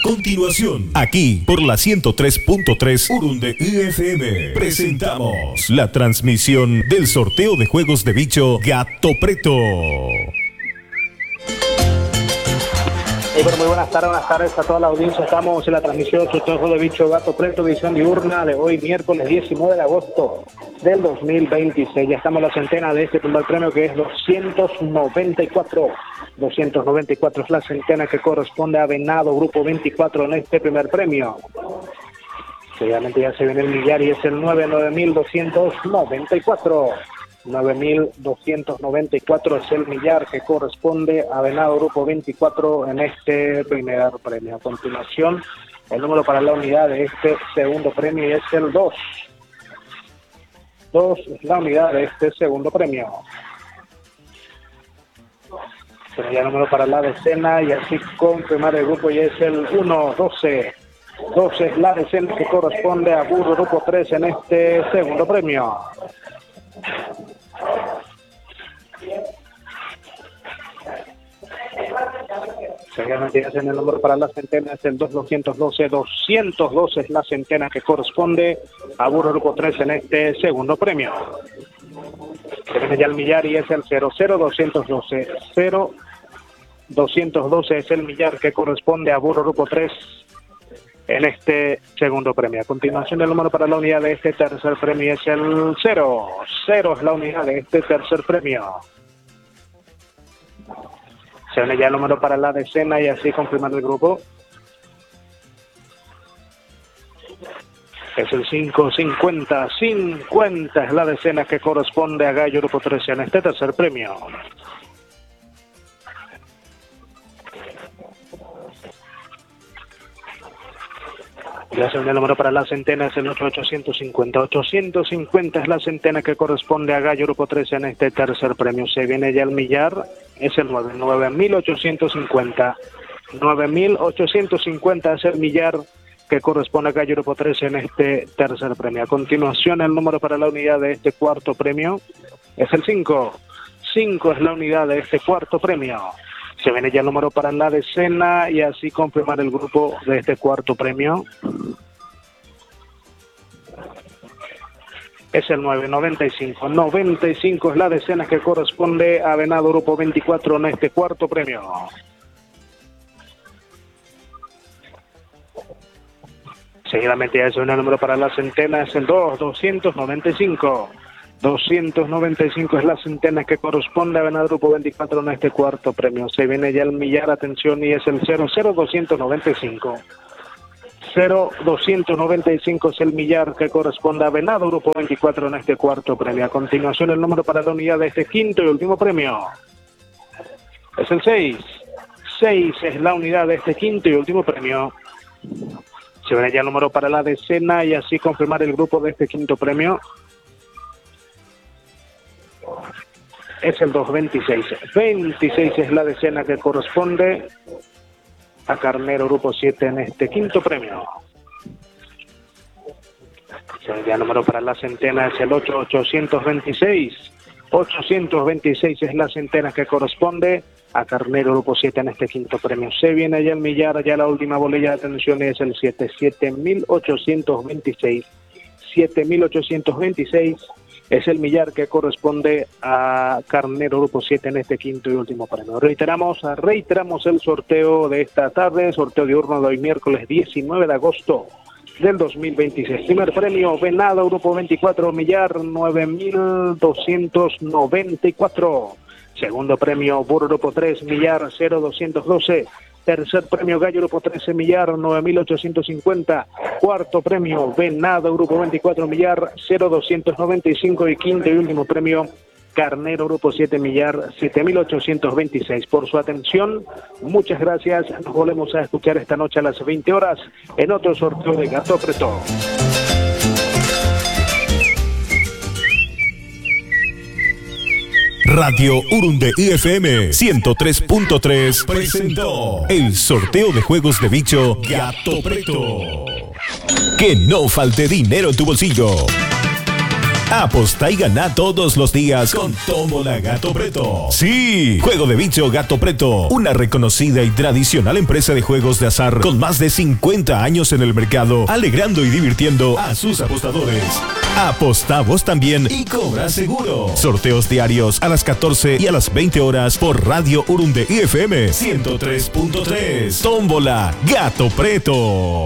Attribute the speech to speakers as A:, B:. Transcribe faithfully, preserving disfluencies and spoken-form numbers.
A: continuación, aquí por la ciento tres punto tres Urunde F M, presentamos la transmisión del sorteo de juegos de bicho Gato Preto.
B: Hey, bueno, muy buenas tardes, buenas tardes a toda la audiencia. Estamos en la transmisión del sorteo de juegos de bicho Gato Preto, edición diurna de hoy, miércoles diecinueve de agosto del dos mil veintiséis. Ya estamos en la centena de este primer premio, que es doscientos noventa y cuatro. doscientos noventa y cuatro es la centena que corresponde a Venado, grupo veinticuatro, en este primer premio. Obviamente ya se viene el millar y es el nueve mil doscientos noventa y cuatro. nueve mil doscientos noventa y cuatro es el millar que corresponde a Venado, grupo veinticuatro, en este primer premio. A continuación, el número para la unidad de este segundo premio es el dos. dos es la unidad de este segundo premio. Pero ya el número para la decena y así confirmar el grupo y es el uno, doce. doce es la decena que corresponde a Burro, grupo tres, en este segundo premio. Seguidamente ya en el número para la centena es el dos, doscientos doce. doscientos doce es la centena que corresponde a Burro, grupo tres, en este segundo premio. Se viene ya el millar y es el cero, cero, doscientos doce. cero, doscientos doce es el millar que corresponde a Burro, grupo tres, en este segundo premio. A continuación, el número para la unidad de este tercer premio es el cero. cero es la unidad de este tercer premio. Se viene ya el número para la decena y así confirmar el grupo. Es el cinco, cincuenta. cincuenta es la decena que corresponde a Gallo, grupo trece, en este tercer premio. La segunda número para la centena es el ocho, ochocientos cincuenta. ochocientos cincuenta es la centena que corresponde a Gallo, grupo trece, en este tercer premio. Se viene ya el millar, es el nueve, nueve mil ochocientos cincuenta. nueve mil ochocientos cincuenta es el millar que corresponde a Gallo, grupo trece, en este tercer premio. A continuación, el número para la unidad de este cuarto premio es el cinco. cinco es la unidad de este cuarto premio. Se viene ya el número para la decena y así confirmar el grupo de este cuarto premio. Es el nueve, noventa y cinco. noventa y cinco es la decena que corresponde a Venado, grupo veinticuatro, en este cuarto premio. Seguidamente ya se viene el número para la centena, es el dos, doscientos noventa y cinco. doscientos noventa y cinco es la centena que corresponde a Venado, grupo veinticuatro, en este cuarto premio. Se viene ya el millar, atención, y es el cero, cero, doscientos noventa y cinco. cero, doscientos noventa y cinco es el millar que corresponde a Venado, grupo veinticuatro, en este cuarto premio. A continuación, el número para la unidad de este quinto y último premio es el seis. seis es la unidad de este quinto y último premio. Se viene ya el número para la decena y así confirmar el grupo de este quinto premio. Es el dos, veintiséis. veintiséis es la decena que corresponde a Carnero, grupo siete, en este quinto premio. El número para la centena es el ocho, ochocientos veintiséis. ochocientos veintiséis es la centena que corresponde a Carnero, grupo siete, en este quinto premio. Se viene ya el millar, ya la última bolilla de atención es el siete, siete mil ochocientos veintiséis. siete mil ochocientos veintiséis es el millar que corresponde a Carnero, grupo siete, en este quinto y último premio. Reiteramos, reiteramos el sorteo de esta tarde, sorteo diurno de hoy, miércoles diecinueve de agosto del dos mil veintiséis. Primer premio, Venado, grupo veinticuatro, millar nueve mil doscientos noventa y cuatro. Segundo premio, Burro, grupo tres, millar cero, doscientos doce. Tercer premio, Gallo, grupo trece, millar nueve mil ochocientos cincuenta. Cuarto premio, Venado, grupo veinticuatro, millar cero, doscientos noventa y cinco. Y quinto y último premio, Carnero, grupo siete, millar siete mil ochocientos veintiséis. Por su atención, muchas gracias. Nos volvemos a escuchar esta noche a las veinte horas en otro sorteo de Gato Preto.
A: Radio Urunde F M ciento tres punto tres presentó el sorteo de juegos de bicho Gato Preto. Que no falte dinero en tu bolsillo. Aposta y gana todos los días con Tómbola Gato Preto. Sí, Juego de Bicho Gato Preto, una reconocida y tradicional empresa de juegos de azar con más de cincuenta años en el mercado, alegrando y divirtiendo a sus apostadores. Apostá vos también y cobra seguro. Sorteos diarios a las catorce y a las veinte horas por Radio Urunde I F M ciento tres punto tres. Tómbola Gato Preto.